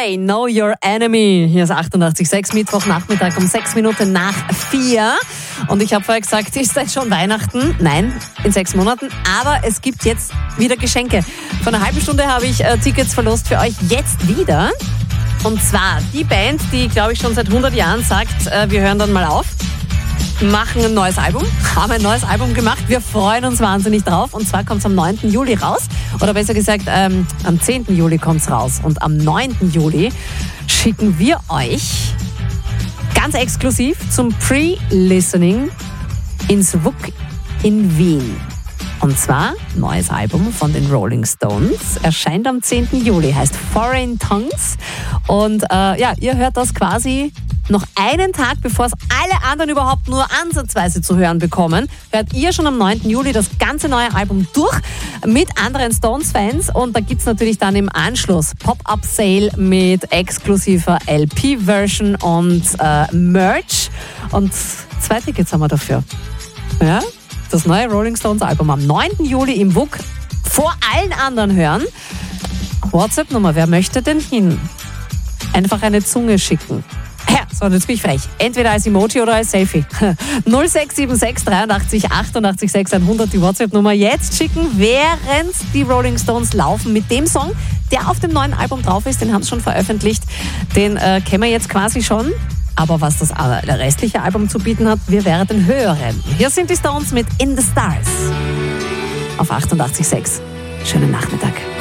Day, Know Your Enemy. Hier ist 88,6, Mittwochnachmittag um 6 Minuten nach 4. Und ich habe vorher gesagt, ist denn schon Weihnachten? Nein, in 6 Monaten. Aber es gibt jetzt wieder Geschenke. Vor einer halben Stunde habe ich Tickets verlost für euch jetzt wieder. Und zwar die Band, die, glaube ich, schon seit 100 Jahren sagt, wir hören dann mal auf. Machen ein neues Album, haben ein neues Album gemacht. Wir freuen uns wahnsinnig drauf. Und zwar kommt es am 9. Juli raus. Oder besser gesagt, am 10. Juli kommt es raus. Und am 9. Juli schicken wir euch ganz exklusiv zum Pre-Listening ins WUK in Wien. Und zwar neues Album von den Rolling Stones. Erscheint am 10. Juli, heißt Foreign Tongues. Und ihr hört das quasi noch einen Tag, bevor es alle anderen überhaupt nur ansatzweise zu hören bekommen, hört ihr schon am 9. Juli das ganze neue Album durch mit anderen Stones-Fans. Und da gibt es natürlich dann im Anschluss Pop-Up-Sale mit exklusiver LP-Version und Merch. Und 2 Tickets haben wir dafür. Ja? Das neue Rolling Stones Album am 9. Juli im WUK vor allen anderen hören. WhatsApp-Nummer, wer möchte denn hin? Einfach eine Zunge schicken. Ja, so, jetzt bin ich frech. Entweder als Emoji oder als Selfie. 0676 83 88 600 die WhatsApp-Nummer jetzt schicken, während die Rolling Stones laufen mit dem Song, der auf dem neuen Album drauf ist. Den haben sie schon veröffentlicht. Den kennen wir jetzt quasi schon. Aber was das restliche Album zu bieten hat, wir werden hören. Hier sind die Stones mit In the Stars auf 88,6. Schönen Nachmittag.